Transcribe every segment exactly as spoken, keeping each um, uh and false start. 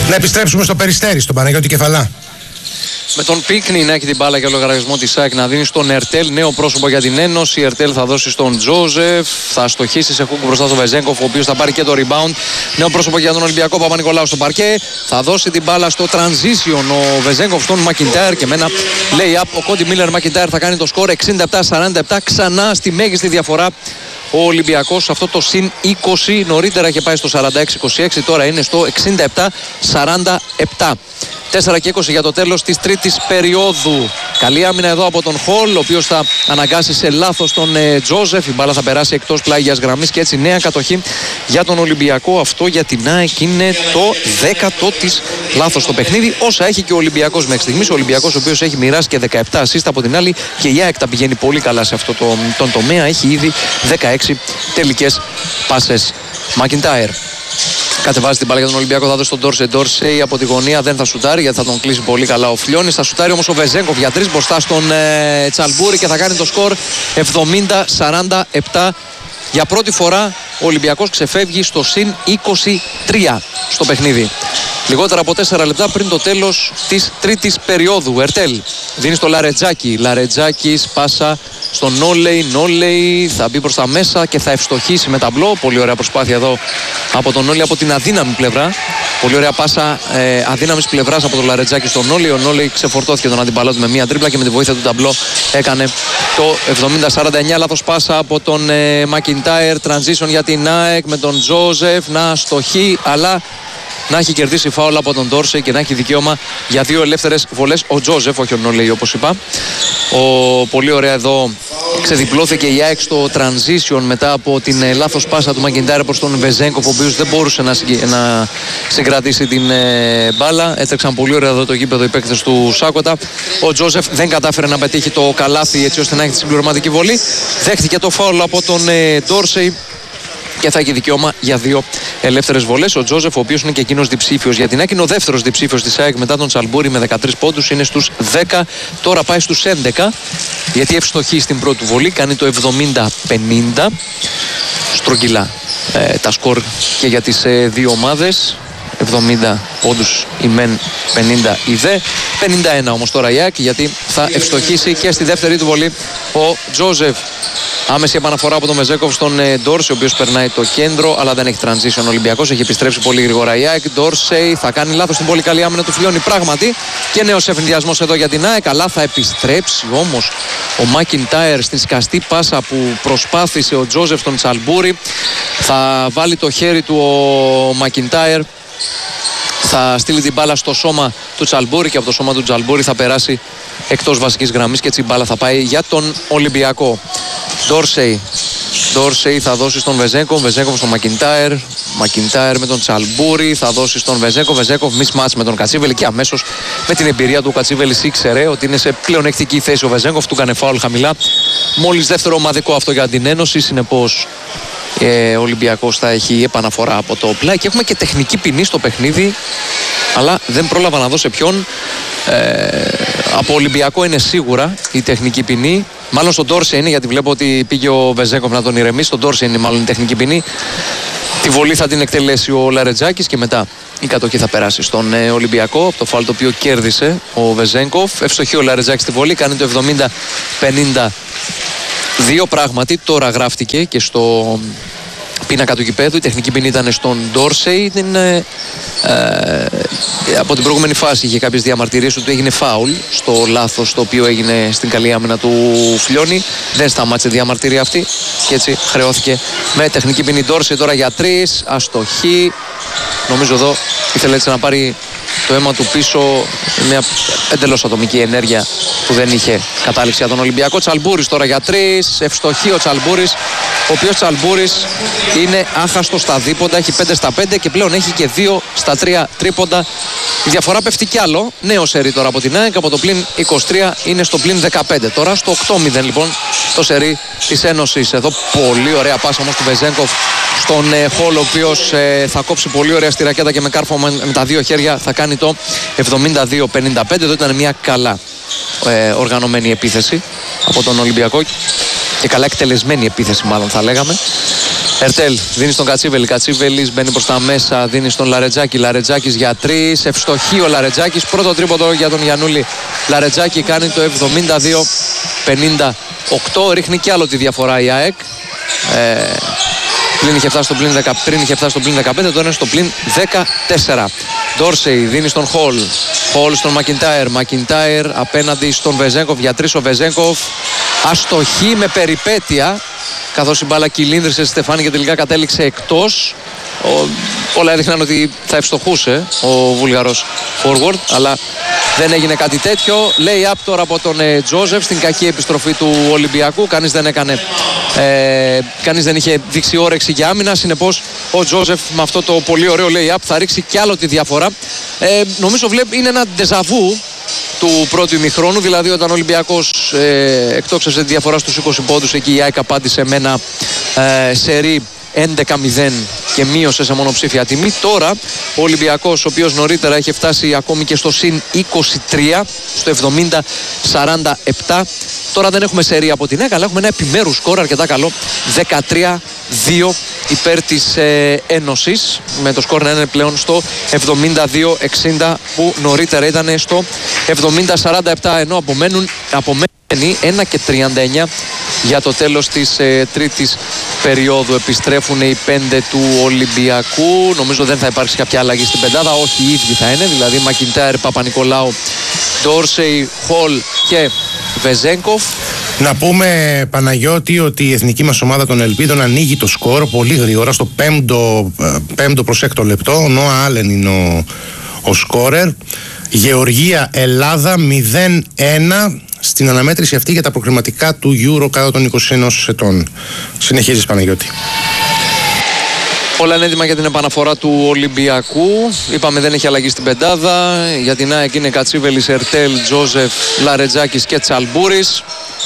Να επιστρέψουμε στο Περιστέρι, στον Παναγιώτη Κεφαλά. Με τον Πίκνη να έχει την μπάλα για λογαριασμό της ΑΕΚ να δίνει στον Ερτέλ. Νέο πρόσωπο για την Ένωση. Η Ερτέλ θα δώσει στον Τζόζεφ. Θα στοχίσει σε Χούκου μπροστά στον Βεζέγκοφ, ο οποίος θα πάρει και το rebound. Νέο πρόσωπο για τον Ολυμπιακό. Παπα-Νικολάου στο παρκέ. Θα δώσει την μπάλα στο transition ο Βεζέγκοφ στον Μακιντάιρ. Και με ένα lay-up ο Κόντι Μίλλερ Μακιντάιρ θα κάνει το σκορ εξήντα επτά σαράντα επτά. Ξανά στη μέγιστη διαφορά ο Ολυμπιακός. Αυτό το συν είκοσι. Νωρίτερα είχε πάει στο σαράντα έξι είκοσι έξι. Τώρα είναι στο εξήντα επτά σαράντα επτά. τέσσερα και είκοσι για το τέλος της τρίτης περίοδου. Καλή άμυνα εδώ από τον Χολ, ο οποίος θα αναγκάσει σε λάθος τον ε, Τζόζεφ. Η μπάλα θα περάσει εκτός πλάγιας γραμμής και έτσι νέα κατοχή για τον Ολυμπιακό. Αυτό για την ΑΕΚ είναι το δέκατο της λάθος στο παιχνίδι. Όσα έχει και ο Ολυμπιακός μέχρι στιγμής. Ο Ολυμπιακός ο οποίος έχει μοιράσει και δεκαεπτά assist από την άλλη. Και η ΑΕΚ τα πηγαίνει πολύ καλά σε αυτό το, τον τομέα. Έχει ήδη δεκαέξι τελικές πάσες. Μακιντάιρ κατεβάζει την μπάλα για τον Ολυμπιακό, θα δώσει τον Ντόρσεϊ. Ντόρσεϊ από τη γωνία δεν θα σουτάρει γιατί θα τον κλείσει πολύ καλά ο Φλιώνης. Θα σουτάρει όμως ο Βεζέγκοφ για τρεις μπροστά στον ε, Τσαλμπούρη και θα κάνει το σκορ εβδομήντα σαράντα επτά. Για πρώτη φορά ο Ολυμπιακός ξεφεύγει στο συν είκοσι τρία στο παιχνίδι. Λιγότερα από τέσσερα λεπτά πριν το τέλος της τρίτης περίοδου. Ερτέλ δίνει στο Λαρετζάκη. Λαρετζάκης πάσα στον Νόλεϊ. Νόλεϊ θα μπει προς τα μέσα και θα ευστοχίσει με ταμπλό. Πολύ ωραία προσπάθεια εδώ από τον Νόλεϊ από την αδύναμη πλευρά. Πολύ ωραία πάσα ε, αδύναμης πλευράς από τον Λαρετζάκη στον Νόλεϊ. Ο Νόλεϊ ξεφορτώθηκε τον αντιπαλό με μία τρίπλα και με τη βοήθεια του ταμπλό έκανε το εβδομήντα σαράντα εννιά. Λάθος πάσα από τον ε, Μακιντάιρ. Transition για την ΑΕΚ με τον Τζόζεφ να στοχεί, αλλά να έχει κερδίσει φάουλ από τον Ντόρσεϊ και να έχει δικαίωμα για δύο ελεύθερες βολές ο Τζόζεφ, όχι ο Νόλεϊ όπως είπα. Ο, πολύ ωραία εδώ ξεδιπλώθηκε η ΑΕΚ στο transition μετά από την ε, λάθος πάσα του Μακιντάιρ προς τον Βεζέγκοφ, ο οποίος δεν μπορούσε να, συγκ... να συγκρατήσει την ε, μπάλα. Έτρεξαν πολύ ωραία εδώ το γήπεδο οι παίκτες του Σάκοτα. Ο Τζόζεφ δεν κατάφερε να πετύχει το καλάθι έτσι ώστε να έχει τη συμπληρωματική βολή. Δέχτηκε το φάουλ από τον ε, Ντόρσεϊ και θα έχει δικαίωμα για δύο ελεύθερες βολές. Ο Τζόζεφ, ο οποίος είναι και εκείνος διψήφιος για την ΑΕΚ, είναι ο δεύτερος διψήφιος της ΑΕΚ μετά τον Τσαλμπούρη με δεκατρείς πόντους. Είναι στους δέκα, τώρα πάει στους έντεκα, γιατί ευστοχεί στην πρώτη βολή, κάνει το εβδομήντα πενήντα. Στρογγυλά ε, τα σκορ και για τις ε, δύο ομάδες. εβδομήντα πόντους η μεν, πενήντα η δε. πενήντα ένα όμως τώρα η ΑΕΚ, γιατί θα ευστοχήσει και στη δεύτερη του βολή ο Τζόζεφ. Άμεση επαναφορά από τον Βεζέγκοφ στον Ντόρσεϊ, ο οποίος περνάει το κέντρο, αλλά δεν έχει transition. Ο Ολυμπιακός έχει επιστρέψει πολύ γρήγορα η ΑΕΚ. Ντόρσεϊ θα κάνει λάθος στην πολύ καλή άμυνα του Φλιώνη πράγματι. Και νέος ευνηδιασμός εδώ για την ΑΕΚ. Αλλά θα επιστρέψει όμως ο Μακιντάιρ στην σκαστή πάσα που προσπάθησε ο Τζόζεφ στον Τσαλμπούρη. Θα βάλει το χέρι του ο Μακιντάιρ. Θα στείλει την μπάλα στο σώμα του Τσαλμπούρη και από το σώμα του Τσαλμπούρη θα περάσει εκτός βασικής γραμμής και έτσι η μπάλα θα πάει για τον Ολυμπιακό. Ντόρσεϊ. Ντόρσεϊ θα δώσει στον Βεζέγκοφ. Βεζέγκοφ στον Μακιντάιρ. Μακιντάιρ με τον Τσαλμπούρη. Θα δώσει στον Βεζέγκοφ. Βεζέγκοφ mismatch με τον Κατσίβελη και αμέσως με την εμπειρία του ο Κατσίβελης ήξερε ότι είναι σε πλεονεκτική θέση ο Βεζέγκοφ. Του έκανε φάουλ χαμηλά. Μόλις δεύτερο ομαδικό αυτό για την Ένωση. Συνεπώς ε, ο Ολυμπιακός θα έχει επαναφορά από το πλάι και έχουμε και τεχνική ποινή στο παιχνίδι, αλλά δεν πρόλαβα να δω σε ποιον. Ε, από Ολυμπιακό είναι σίγουρα η τεχνική ποινή. Μάλλον στον Ντόρσεϊ είναι, γιατί βλέπω ότι πήγε ο Βεζέγκοφ να τον ηρεμήσει. Στον Ντόρσεϊ είναι μάλλον η τεχνική ποινή. Τη βολή θα την εκτελέσει ο Λαρετζάκης και μετά η κατοχή θα περάσει στον ε, Ολυμπιακό από το φάουλ το οποίο κέρδισε ο Βεζέγκοφ. Ευστοχεί ο Λαρετζάκης στη βολή, κάνει το εβδομήντα πενήντα δύο. Πράγματι τώρα γράφτηκε και στο πίνακα του γηπέδου. Η τεχνική ποινή ήταν στον Ντόρσεϊ. Ε, ε, από την προηγούμενη φάση είχε κάποιες διαμαρτυρίες ότι έγινε φάουλ στο λάθος το οποίο έγινε στην καλή άμυνα του Φλιώνη. Δεν σταμάτησε διαμαρτυρία αυτή και έτσι χρεώθηκε με τεχνική ποινή. Ντόρσεϊ τώρα για τρεις, αστοχή. Νομίζω εδώ ήθελε έτσι να πάρει το αίμα του πίσω, μια εντελώς ατομική ενέργεια που δεν είχε κατάληξη για τον Ολυμπιακό. Τσαλμπούρης τώρα για τρεις, ευστοχή ο Τσαλμπούρης, ο οποίος Τσαλμπούρης είναι άχαστος στα δίποντα, έχει πέντε στα πέντε και πλέον έχει και δύο στα τρία τρίποντα. Η διαφορά πέφτει κι άλλο, νέο σερί τώρα από την ΑΕΚ, από το πλην είκοσι τρία είναι στο πλην δεκαπέντε. Τώρα στο οκτώ μηδέν λοιπόν το σερί της Ένωσης. Εδώ πολύ ωραία πάσα όμως του Βεζέγκοφ στον ε, Χολ, ο οποίος ε, θα κόψει πολύ ωραία στη ρακέτα και με κάρφωμα με, με τα δύο χέρια θα κάνει το εβδομήντα δύο πενήντα πέντε. Εδώ ήταν μια καλά ε, οργανωμένη επίθεση από τον Ολυμπιακό και καλά εκτελεσμένη επίθεση μάλλον θα λέγαμε. Ερτέλ δίνει στον Κατσίβελη. Κατσίβελης μπαίνει προς τα μέσα, δίνει στον Λαρετζάκη. Λαρετζάκης για τρεις. Ευστοχεί ο Λαρετζάκης. Πρώτο τρίποντο για τον Γιαννούλη. Λαρετζάκη κάνει το εβδομήντα δύο πενήντα οκτώ. Ρίχνει κι άλλο τη διαφορά η ΑΕΚ. Ε, πλην είχε φτάσει στο πλην δέκα, πριν είχε φτάσει στο πλην δεκαπέντε, τώρα είναι στο πλην δεκατέσσερα. Ντόρσεϊ δίνει στον Χολ. Χολ στον Μακιντάιρ. Μακιντάιρ απέναντι στον Βεζέγκοφ. Για τρεις ο Βεζέγκοφ. Αστοχή με περιπέτεια, καθώς η μπάλα κυλίνδρισε στη Στεφάνη και τελικά κατέληξε εκτός. Ο, όλα έδειχναν ότι θα ευστοχούσε ο Βουλγαρός forward, αλλά δεν έγινε κάτι τέτοιο. Λέει up τώρα από τον ε, Τζόζεφ στην κακή επιστροφή του Ολυμπιακού. Κανείς δεν έκανε, ε, κανείς δεν είχε δείξει όρεξη για άμυνα. Συνεπώς ο Τζόζεφ με αυτό το πολύ ωραίο lay up θα ρίξει κι άλλο τη διαφορά. Ε, νομίζω βλέπει, είναι ένα ντεζαβού του πρώτου ημιχρόνου, δηλαδή όταν ο Ολυμπιακός ε, εκτόξευσε τη διαφορά στους είκοσι πόντους, εκεί η ΑΕΚ απάντησε με ένα ε, σερί έντεκα μηδέν και μείωσε σε μονοψήφια τιμή. Τώρα ο Ολυμπιακός, ο οποίος νωρίτερα είχε φτάσει ακόμη και στο συν είκοσι τρία, στο εβδομήντα σαράντα επτά, τώρα δεν έχουμε σερί από την ΑΕΚ, αλλά έχουμε ένα επιμέρους σκορ αρκετά καλό, δεκατρία δύο υπέρ της ε, Ένωσης, με το σκορ να είναι πλέον στο εβδομήντα δύο εξήντα που νωρίτερα ήταν στο εβδομήντα σαράντα επτά, ενώ απομένουν, απομένει ένα και τριάντα εννιά για το τέλος της ε, τρίτης περίοδου. Επιστρέφουν οι πέντε του Ολυμπιακού. Νομίζω δεν θα υπάρξει κάποια αλλαγή στην πεντάδα, όχι οι ίδιοι θα είναι, δηλαδή Μακιντάιρ, Παπα-Νικολάου, Ντόρσεϊ, Χολ και Βεζέγκοφ. Να πούμε, Παναγιώτη, ότι η εθνική μας ομάδα των Ελπίδων ανοίγει το σκορ πολύ γρήγορα στο πέμπτο, πέμπτο προς έκτο λεπτό. Ο Νόα Άλεν είναι ο, ο σκόρερ. Γεωργία Ελλάδα μηδέν ένα στην αναμέτρηση αυτή για τα προκριματικά του Euro κάτω των είκοσι ένα ετών. Συνεχίζεις, Παναγιώτη. Όλα είναι έτοιμα για την επαναφορά του Ολυμπιακού. Είπαμε δεν έχει αλλαγή στην πεντάδα. Για την ΑΕΚ είναι Κατσίβελης, Ερτέλ, Τζόζεφ, Λαρετζάκης και Τσαλμπούρης.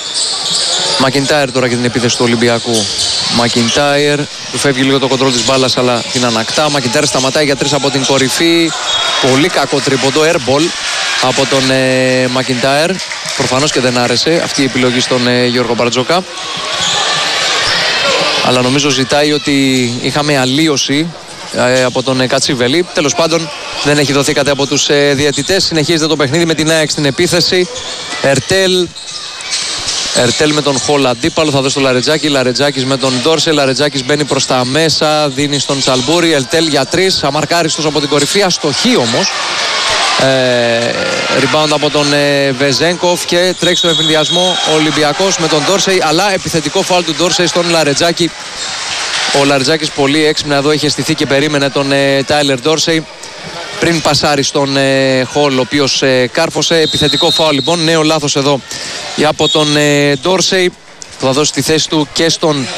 Μακιντάιρ τώρα για την επίθεση του Ολυμπιακού. Μακιντάιρ, του φεύγει λίγο το κοντρόλ της μπάλας, αλλά την ανακτά. Μακιντάιρ σταματάει για τρεις από την κορυφή. Πολύ κακό τρίποντο, airball από τον ε, Μακιντάιρ. Προφανώς και δεν άρεσε αυτή η επιλογή στον ε, Γιώργο Μπαρτζόκα. Αλλά νομίζω ζητάει ότι είχαμε αλλίωση ε, από τον ε, Κατσίβελη. Τέλος πάντων δεν έχει δοθεί κάτι από τους ε, διαιτητές. Συνεχίζεται το παιχνίδι με την ΑΕΚ στην επίθεση. Ερτέλ. Ερτέλ με τον Χολ αντίπαλο, θα δώσει το Λαρετζάκη. Λαρετζάκης με τον Ντόρσε. Λαρετζάκης μπαίνει προς τα μέσα, δίνει στον Τσαλμπούρη. Ερτέλ για τρεις, αμαρκάριστος από την κορυφή, αστοχή όμως. Ε, rebound από τον ε, Βεζέγκοφ και τρέχει στον ευνηδιασμό ο Ολυμπιακός με τον Ντόρσεϊ, αλλά επιθετικό φάουλ του Ντόρσεϊ στον Λαρετζάκη. Ο Λαρετζάκης πολύ έξυπνα εδώ είχε στηθεί και περίμενε τον ε, Τάιλερ Ντόρσεϊ πριν πασάρει στον ε, Χολ, ο οποίος ε, κάρφωσε. Επιθετικό φάουλ λοιπόν, νέο λάθος εδώ από τον ε, Ντόρσεϊ, που θα δώσει τη θέση του και στον,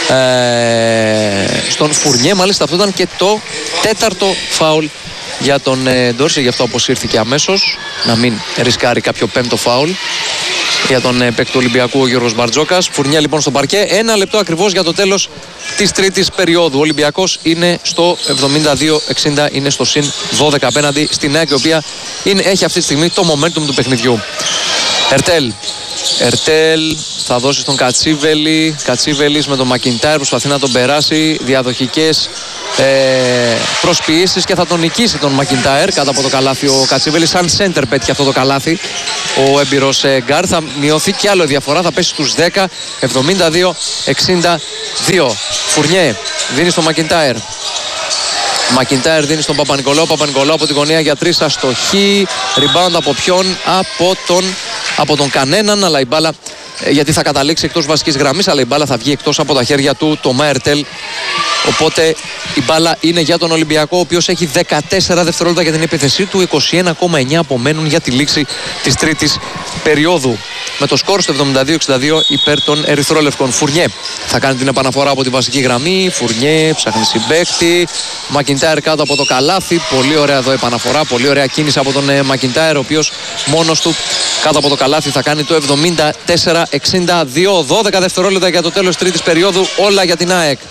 ε, στον Φουρνιέ. Μάλιστα αυτό ήταν και το τέταρτο φάουλ για τον ε, Ντόρσεϊ, γι' αυτό αποσύρθηκε αμέσως, να μην ρισκάρει κάποιο πέμπτο φάουλ για τον ε, παίκτη του Ολυμπιακού, ο Γιώργος Μπαρτζόκας. Φουρνιέ λοιπόν στο παρκέ. Ένα λεπτό ακριβώς για το τέλος της τρίτης περίοδου. Ο Ολυμπιακός είναι στο εβδομήντα δύο εξήντα, είναι στο συν δώδεκα απέναντι στην ΑΕΚ, η οποία είναι, έχει αυτή τη στιγμή το momentum του παιχνιδιού. Ερτέλ. Ερτέλ θα δώσει στον Κατσίβελη. Κατσίβελης με τον Μακιντάιρ, προσπαθεί να τον περάσει. Διαδοχικές ε, προσποιήσεις και θα τον νικήσει τον Μακιντάιρ κάτω από το καλάθι. Ο Κατσίβελης σαν σέντερ πέτυχε αυτό το καλάθι. Ο έμπειρος ε, γκάρ, θα μειωθεί κι άλλο η διαφορά, θα πέσει στους δέκα, εβδομήντα δύο εξήντα δύο. Φουρνιέ δίνει στον Μακιντάιρ. Μακιντάιρ δίνει στον Παπα-Νικολάου. Παπα-Νικολάου από την γωνία για τρεις, αστοχή. Rebound από ποιον? Από τον, από τον κανέναν, αλλά η μπάλα, γιατί θα καταλήξει εκτός βασικής γραμμής, αλλά η μπάλα θα βγει εκτός από τα χέρια του Τομά Ερτέλ. Οπότε η μπάλα είναι για τον Ολυμπιακό, ο οποίος έχει δεκατέσσερα δευτερόλεπτα για την επίθεσή του. είκοσι ένα κόμμα εννιά απομένουν για τη λήξη της τρίτης περίοδου. Με το σκορ στο εβδομήντα δύο εξήντα δύο υπέρ των ερυθρόλευκων. Φουρνιέ θα κάνει την επαναφορά από τη βασική γραμμή. Φουρνιέ ψάχνει συμπαίκτη. Μακιντάιρ κάτω από το καλάθι. Πολύ ωραία εδώ επαναφορά. Πολύ ωραία κίνηση από τον Μακιντάιρ, ο οποίος μόνος του κάτω από το καλάθι θα κάνει το εβδομήντα τέσσερα εξήντα δύο. δώδεκα δευτερόλεπτα για το τέλος της τρίτης περίοδου. Όλα για την ΑΕΚ. Και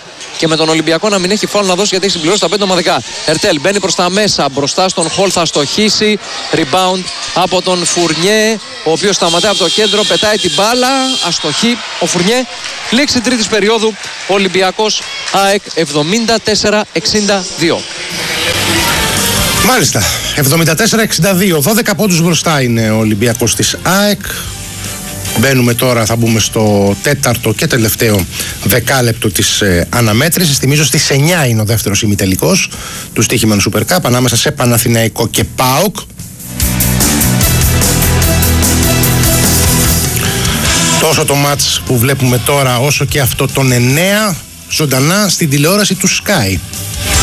και με τον Ολυμπιακό να μην έχει φάουλ να δώσει γιατί έχει συμπληρώσει τα πέντε ομαδικά. Ερτέλ μπαίνει προς τα μέσα, μπροστά στον Χολ, θα στοχίσει. Rebound από τον Φουρνιέ, ο οποίος σταματάει από το κέντρο, πετάει την μπάλα, αστοχή ο Φουρνιέ. Λήξη τρίτης περίοδου, Ολυμπιακός ΑΕΚ εβδομήντα τέσσερα εξήντα δύο. Μάλιστα, εβδομήντα τέσσερα εξήντα δύο, δώδεκα πόντους μπροστά είναι ο Ολυμπιακός της ΑΕΚ. Μπαίνουμε τώρα, θα μπούμε στο τέταρτο και τελευταίο δεκάλεπτο της ε, αναμέτρησης. Θυμίζω στις εννιά είναι ο δεύτερος ημιτελικός του στοίχημενου Super Cup ανάμεσα σε Παναθηναϊκό και ΠΑΟΚ. Τόσο το μάτς που βλέπουμε τώρα όσο και αυτό των εννέα ζωντανά στην τηλεόραση του Sky.